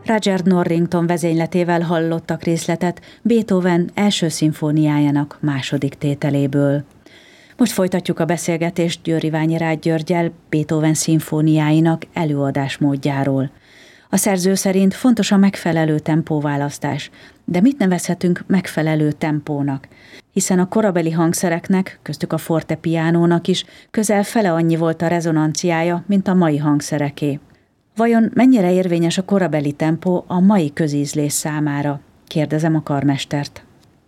Roger Norrington vezényletével hallottak részletet Beethoven első szimfóniájának második tételéből. Most folytatjuk a beszélgetést Győr-Iványi Rácz Györggyel Beethoven szimfóniáinak előadásmódjáról. A szerző szerint fontos a megfelelő tempóválasztás, de mit nevezhetünk megfelelő tempónak? Hiszen a korabeli hangszereknek, köztük a fortepianónak is közel fele annyi volt a rezonanciája, mint a mai hangszereké. Vajon mennyire érvényes a korabeli tempó a mai közízlés számára? Kérdezem a karmestert.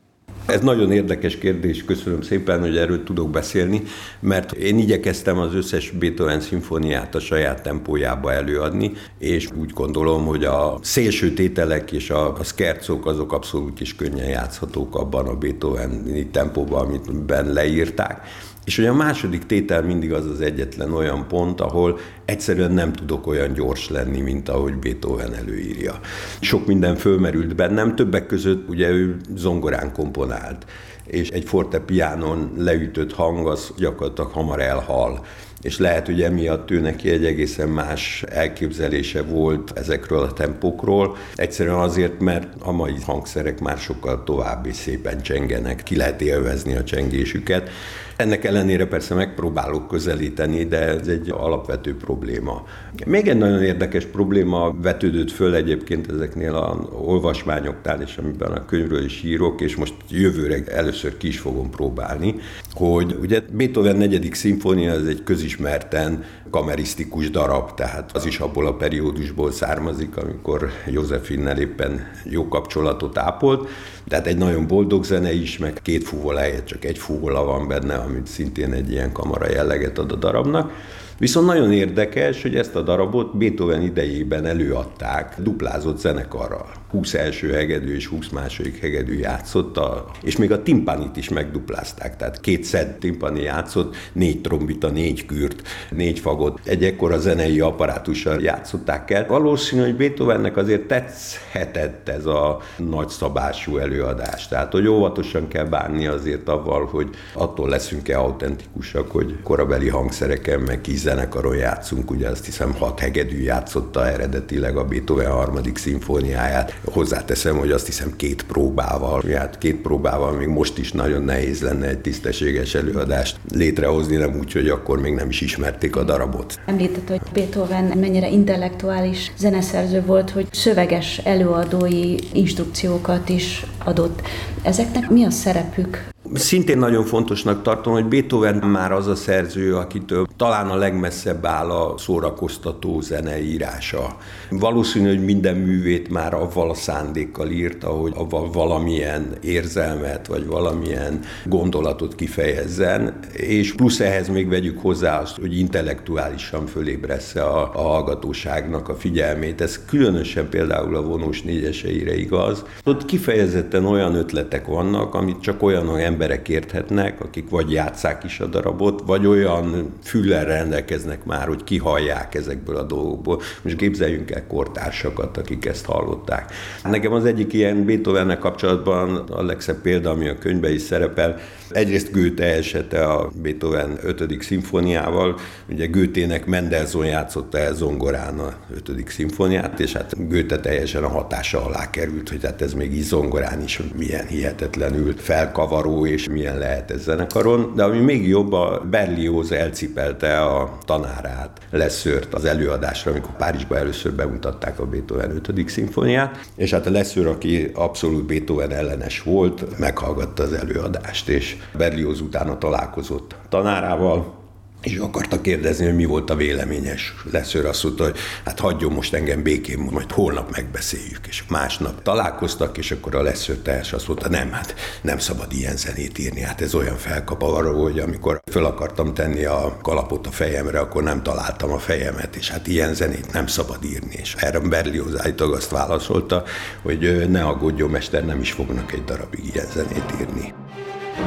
Ez nagyon érdekes kérdés, köszönöm szépen, hogy erről tudok beszélni, mert én igyekeztem az összes Beethoven szimfóniát a saját tempójába előadni, és úgy gondolom, hogy a szélső tételek és a szkercok azok abszolút is könnyen játszhatók abban a Beethoveni tempóban, amiben leírták. És hogy a második tétel mindig az egyetlen olyan pont, ahol egyszerűen nem tudok olyan gyors lenni, mint ahogy Beethoven előírja. Sok minden fölmerült bennem, többek között ugye ő zongorán komponált, és egy fortepianon leütött hang az gyakorlatilag hamar elhal. És lehet, hogy emiatt ő neki egy egészen más elképzelése volt ezekről a tempókról. Egyszerűen azért, mert a mai hangszerek már sokkal tovább és szépen csengenek, ki lehet élvezni a csengésüket. Ennek ellenére persze megpróbálok közelíteni, de ez egy alapvető probléma. Még egy nagyon érdekes probléma vetődött föl egyébként ezeknél az olvasmányoknál, és amiben a könyvről is írok, és most jövőre először ki is fogom próbálni, hogy ugye Beethoven 4. szimfónia az egy közismerten kamerisztikus darab, tehát az is abból a periódusból származik, amikor Józsefinnel éppen jó kapcsolatot ápolt, tehát egy nagyon boldog zene is, meg 2 fuvola helyett csak 1 fuvola van benne, amit szintén egy ilyen kamara jelleget ad a darabnak. Viszont nagyon érdekes, hogy ezt a darabot Beethoven idejében előadták duplázott zenekarral. 20 első hegedű és 20 második hegedű játszott, és még a timpanit is megduplázták, tehát 2 szed timpani játszott, 4 trombita, 4 kürt, 4 fagot, egy ekkora zenei apparátussal játszották el. Valószínű, hogy Beethovennek azért tetszhetett ez a nagyszabású előadás, tehát hogy óvatosan kell bánni azért avval, hogy attól leszünk-e autentikusak, hogy korabeli hangszereken meg kis zenekaron játszunk, ugye azt hiszem 6 hegedű játszotta eredetileg a Beethoven 3. szimfóniáját. Hozzáteszem, hogy azt hiszem 2 próbával, hát 2 próbával még most is nagyon nehéz lenne egy tisztességes előadást létrehozni, nem úgy, hogy akkor még nem is ismerték a darabot. Említett, hogy Beethoven mennyire intellektuális zeneszerző volt, hogy szöveges előadói instrukciókat is adott. Ezeknek mi a szerepük? Szintén nagyon fontosnak tartom, hogy Beethoven már az a szerző, akitől talán a legmesszebb áll a szórakoztató zeneírása. Valószínű, hogy minden művét már avval a szándékkal írta, hogy avval valamilyen érzelmet, vagy valamilyen gondolatot kifejezzen, és plusz ehhez még vegyük hozzá azt, hogy intellektuálisan fölébressze a hallgatóságnak a figyelmét. Ez különösen például a vonós négyeseire igaz. Ott kifejezetten olyan ötletek vannak, amit csak olyan emberek érthetnek, akik vagy játsszák is a darabot, vagy olyan füllel rendelkeznek már, hogy kihallják ezekből a dolgokból. Most képzeljünk el kortársakat, akik ezt hallották. Nekem az egyik ilyen Beethovennek kapcsolatban a legszebb példa, ami a könyvben is szerepel, egyrészt Goethe esete a Beethoven 5. szimfóniával, ugye Goethének Mendelssohn játszotta el zongorán a 5. szimfóniát, és hát Goethe teljesen a hatása alá került, hogy hát ez még így zongorán is milyen hihetetlenül felkavaró, és milyen lehet ez zenekaron, de ami még jobb, a Berlioz elcipelte a tanárát, Lessőrt az előadásra, amikor Párizsban először bemutatták a Beethoven 5. szimfóniát, és hát a Lessőr, aki abszolút Beethoven ellenes volt, meghallgatta az előadást, és Berlioz utána találkozott tanárával, és akarta kérdezni, hogy mi volt a véleményes. Lessőr azt mondta, hogy hát hagyjon most engem békén, majd holnap megbeszéljük. És másnap találkoztak, és akkor a Lessőr teljesen azt mondta, nem szabad ilyen zenét írni. Hát ez olyan felkaparó, hogy amikor föl akartam tenni a kalapot a fejemre, akkor nem találtam a fejemet, és hát ilyen zenét nem szabad írni. És erre Berlioz állítólag azt válaszolta, hogy ne aggódjon, mester, nem is fognak egy darabig ilyen zenét írni.